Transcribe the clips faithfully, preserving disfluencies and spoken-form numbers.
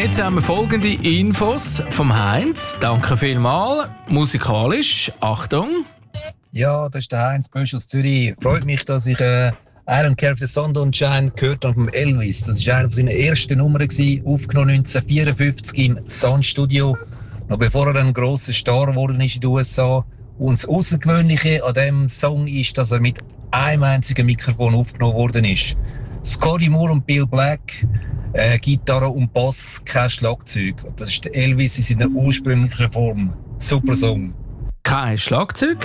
Jetzt haben wir folgende Infos vom Heinz. Danke vielmals. Musikalisch, Achtung. Ja, das ist der Heinz Bösch aus Zürich. Freut mich, dass ich äh, I Don't Care if the Sun Don't Shine gehört habe vom Elvis. Das war eine seiner ersten Nummern, aufgenommen neunzehnhundertvierundfünfzig im Sun Studio. Noch bevor er ein grosser Star geworden ist in den U S A. Und das Außergewöhnliche an diesem Song ist, dass er mit einem einzigen Mikrofon aufgenommen worden ist. Scotty Moore und Bill Black, äh, Gitarre und Bass, kein Schlagzeug. Das ist der Elvis in seiner ursprünglichen Form. Super Song. Kein Schlagzeug.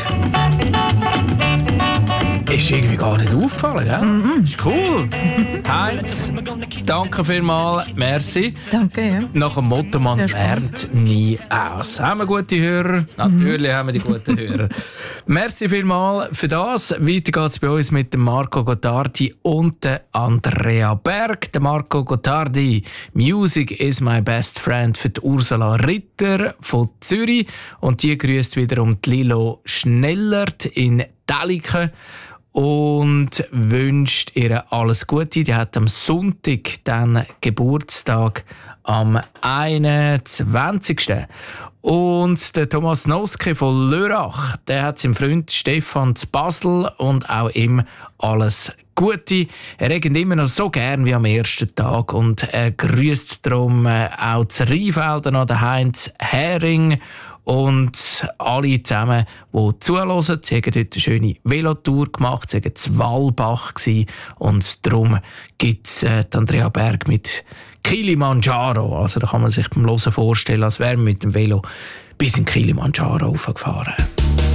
Ist irgendwie gar nicht aufgefallen, gell? Mm-hmm. Ist cool. Heinz, danke vielmals, merci. Danke, ja. Nach dem Motto, man lernt nie aus. Haben wir gute Hörer? Natürlich mm. haben wir die guten Hörer. Merci vielmals für das. Weiter geht's bei uns mit dem Marco Gottardi und der Andrea Berg. Der Marco Gottardi, Music is my best friend für die Ursula Ritter von Zürich. Und die grüßt wiederum die Lilo Schnellert in Deliken und wünscht ihr alles Gute. Die hat am Sonntag dann Geburtstag am einundzwanzigsten Und der Thomas Noske von Lörrach, der hat seinem Freund Stefan zu Basel und auch ihm alles Gute. Er redet immer noch so gern wie am ersten Tag und er grüßt darum auch zu Rheinfelden an den Heinz Hering und alle zusammen, die zuhören. Sie haben heute eine schöne Velotour gemacht, sie waren zu Walbach und darum gibt es äh, Andrea Berg mit Kilimanjaro. Also da kann man sich beim Hören vorstellen, als wäre man mit dem Velo bis in Kilimanjaro hochgefahren.